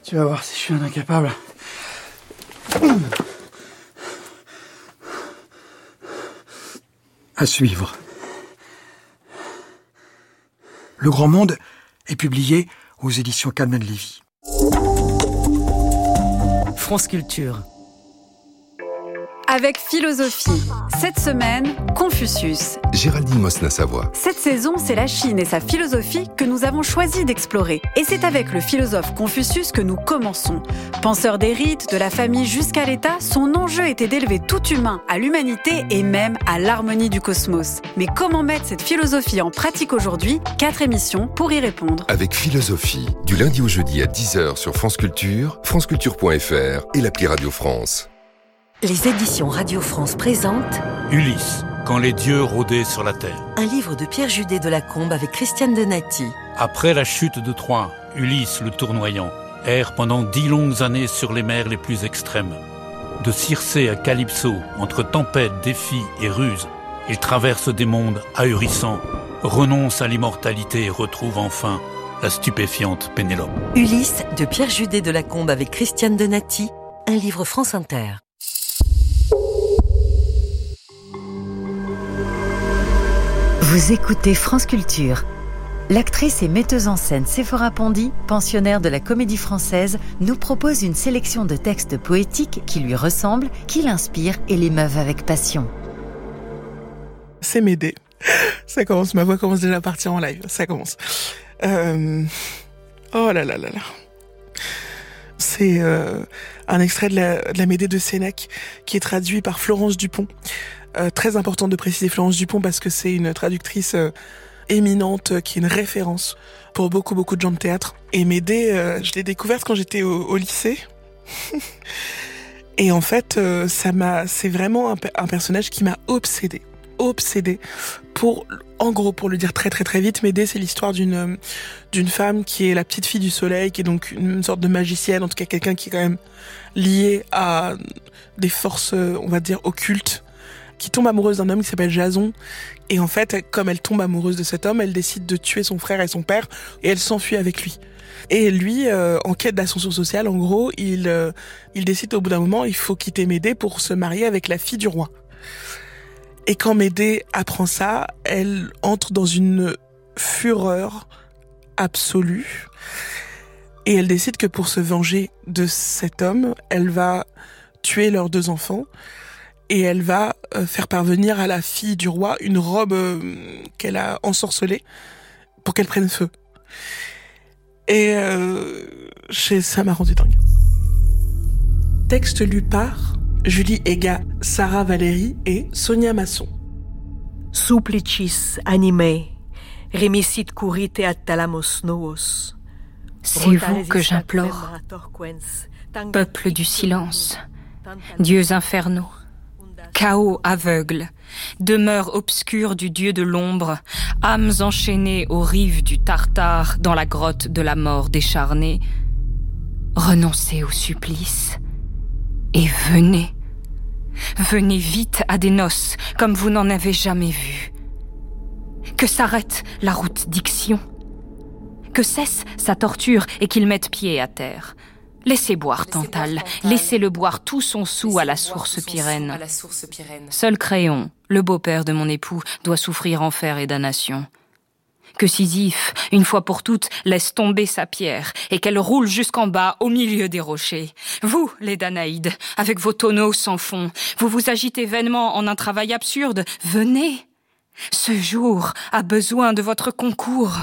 Tu vas voir si je suis un incapable. À suivre. Le Grand Monde est publié aux éditions Calman Lévy. France Culture. Avec Philosophie. Cette semaine, Confucius. Géraldine Mosna-Savoie. Cette saison, c'est la Chine et sa philosophie que nous avons choisi d'explorer. Et c'est avec le philosophe Confucius que nous commençons. Penseur des rites, de la famille jusqu'à l'État, son enjeu était d'élever tout humain à l'humanité et même à l'harmonie du cosmos. Mais comment mettre cette philosophie en pratique aujourd'hui ? 4 émissions pour y répondre. Avec Philosophie, du lundi au jeudi à 10h sur France Culture, franceculture.fr et l'appli Radio France. Les éditions Radio France présentent Ulysse, quand les dieux rôdaient sur la terre. un livre de Pierre Judet de Lacombe avec Christiane Donati. Après la chute de Troie, Ulysse le tournoyant erre pendant 10 longues années sur les mers les plus extrêmes. De Circé à Calypso, entre tempêtes, défis et ruses, il traverse des mondes ahurissants, renonce à l'immortalité et retrouve enfin la stupéfiante Pénélope. Ulysse de Pierre Judet de Lacombe avec Christiane Donati, un livre France Inter. Vous écoutez France Culture. L'actrice et metteuse en scène Séphora Pondy, pensionnaire de la Comédie Française, nous propose une sélection de textes poétiques qui lui ressemblent, qui l'inspirent et l'émeuvent avec passion. C'est Médée. Ça commence, ma voix commence déjà à partir en live. Ça commence. Oh là là là là. C'est un extrait de la Médée de Sénèque qui est traduit par Florence Dupont. Très important de préciser Florence Dupont parce que c'est une traductrice éminente qui est une référence pour beaucoup de gens de théâtre. Et Médée, je l'ai découverte quand j'étais au lycée. Et en fait, c'est vraiment un personnage qui m'a obsédée pour le dire très vite, Médée, c'est l'histoire d'une femme qui est la petite fille du soleil, qui est donc une sorte de magicienne, en tout cas quelqu'un qui est quand même lié à des forces, on va dire, occultes, qui tombe amoureuse d'un homme qui s'appelle Jason. Et en fait, comme elle tombe amoureuse de cet homme, elle décide de tuer son frère et son père, et elle s'enfuit avec lui. Et lui, en quête d'ascension sociale, en gros, il décide au bout d'un moment, il faut quitter Médée pour se marier avec la fille du roi. Et quand Médée apprend ça, elle entre dans une fureur absolue. Et elle décide que pour se venger de cet homme, elle va tuer leurs 2 enfants. Et elle va faire parvenir à la fille du roi une robe qu'elle a ensorcelée pour qu'elle prenne feu. Et ça m'a rendu dingue. Texte lu par Julie Ega, Sarah Valéry et Sonia Masson. Supplicis animae, remissit currite ad thalamos novos. C'est vous que j'implore, peuple du silence, dieux infernaux, chaos aveugle, demeure obscure du dieu de l'ombre, âmes enchaînées aux rives du Tartare dans la grotte de la mort décharnée. Renoncez au supplice et venez vite à des noces comme vous n'en avez jamais vu. Que s'arrête la route d'Ixion, que cesse sa torture et qu'il mette pied à terre. Laissez boire Tantale, laissez-le boire tout son soûl à la source Pyrène. Seul Créon, le beau-père de mon époux, doit souffrir enfer et damnation. Que Sisyphe, une fois pour toutes, laisse tomber sa pierre et qu'elle roule jusqu'en bas au milieu des rochers. Vous, les Danaïdes, avec vos tonneaux sans fond, vous vous agitez vainement en un travail absurde. Venez! Ce jour a besoin de votre concours.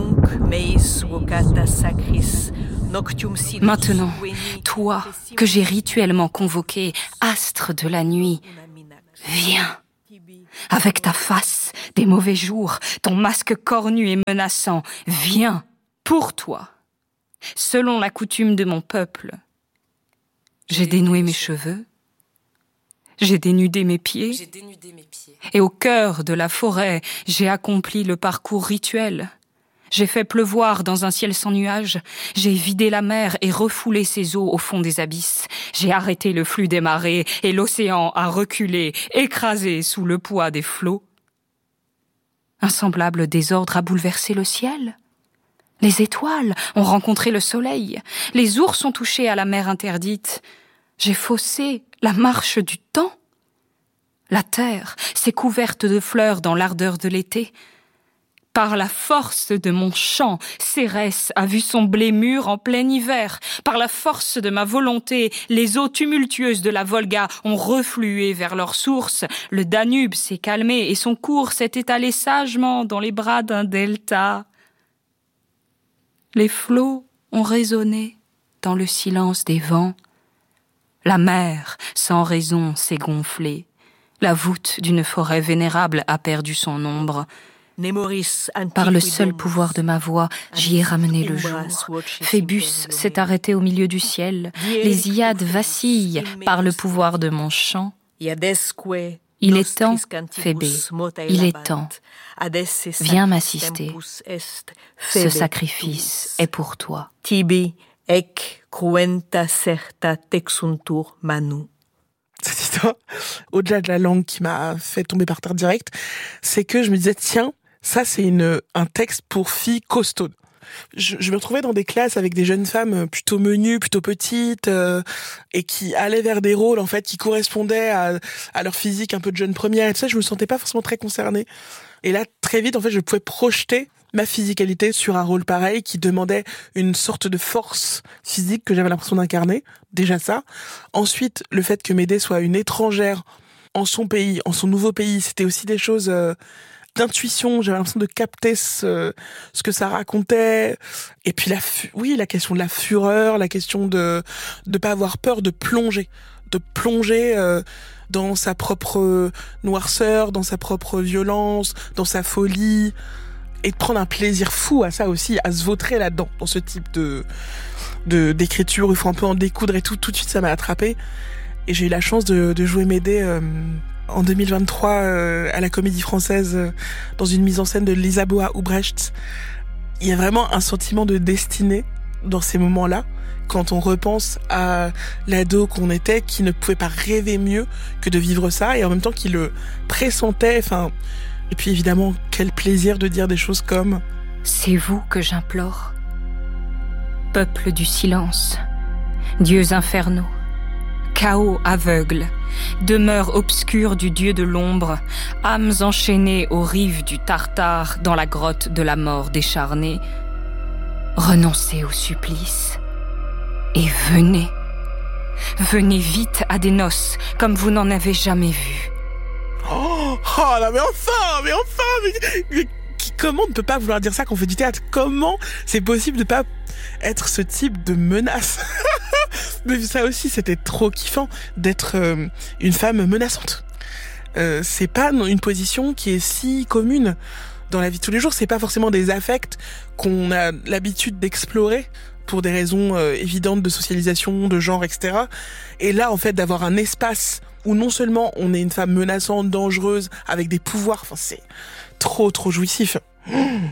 Maintenant, toi que j'ai rituellement convoqué, astre de la nuit, viens. Avec ta face des mauvais jours, ton masque cornu et menaçant, viens pour toi. Selon la coutume de mon peuple, j'ai dénoué mes cheveux, j'ai dénudé mes pieds, et au cœur de la forêt, j'ai accompli le parcours rituel. J'ai fait pleuvoir dans un ciel sans nuages, j'ai vidé la mer et refoulé ses eaux au fond des abysses. J'ai arrêté le flux des marées et l'océan a reculé, écrasé sous le poids des flots. Un semblable désordre a bouleversé le ciel. Les étoiles ont rencontré le soleil. Les ours ont touché à la mer interdite. J'ai faussé la marche du temps. La terre s'est couverte de fleurs dans l'ardeur de l'été. Par la force de mon chant, Cérès a vu son blé mûr en plein hiver. Par la force de ma volonté, les eaux tumultueuses de la Volga ont reflué vers leur source. Le Danube s'est calmé et son cours s'est étalé sagement dans les bras d'un delta. Les flots ont résonné dans le silence des vents. La mer, sans raison, s'est gonflée. La voûte d'une forêt vénérable a perdu son ombre. Par le seul pouvoir de ma voix, j'y ai ramené le jour. Phébus s'est arrêté au milieu du ciel. Les Hyades vacillent par le pouvoir de mon chant. Il est temps, Phébé, il est temps. Viens m'assister. Ce sacrifice est pour toi. Tibi ec cruenta certa texuntur manu. Cette histoire, au-delà de la langue qui m'a fait tomber par terre direct, c'est que je me disais, tiens, ça c'est un texte pour filles costaudes. Je me retrouvais dans des classes avec des jeunes femmes plutôt menues, plutôt petites, et qui allaient vers des rôles en fait qui correspondaient à leur physique un peu de jeune première et tout ça. Je me sentais pas forcément très concernée. Et là, très vite, en fait, je pouvais projeter ma physicalité sur un rôle pareil qui demandait une sorte de force physique que j'avais l'impression d'incarner. Déjà ça. Ensuite, le fait que Médée soit une étrangère en son pays, en son nouveau pays, c'était aussi des choses d'intuition. J'avais l'impression de capter ce que ça racontait. Et puis la question de la fureur, la question de pas avoir peur de plonger dans sa propre noirceur, dans sa propre violence, dans sa folie. Et de prendre un plaisir fou à ça aussi, à se vautrer là-dedans, dans ce type d'écriture où il faut un peu en découdre et tout. Tout de suite, ça m'a attrapé. Et j'ai eu la chance de jouer Médée en 2023 à la Comédie Française dans une mise en scène de Lisaboa Ubrecht. Il y a vraiment un sentiment de destinée dans ces moments-là, quand on repense à l'ado qu'on était, qui ne pouvait pas rêver mieux que de vivre ça, et en même temps qui le pressentait, Et puis évidemment, quel plaisir de dire des choses comme « C'est vous que j'implore, peuple du silence, dieux infernaux, chaos aveugle, demeure obscure du dieu de l'ombre, âmes enchaînées aux rives du Tartare dans la grotte de la mort décharnée, renoncez au supplice et venez vite à des noces comme vous n'en avez jamais vu. » Oh là, mais comment on ne peut pas vouloir dire ça quand on fait du théâtre? Comment c'est possible de pas être ce type de menace? Mais ça aussi, c'était trop kiffant d'être une femme menaçante. C'est pas une position qui est si commune dans la vie de tous les jours. C'est pas forcément des affects qu'on a l'habitude d'explorer pour des raisons évidentes de socialisation, de genre, etc. Et là, en fait, d'avoir un espace où non seulement on est une femme menaçante, dangereuse, avec des pouvoirs, c'est trop jouissif.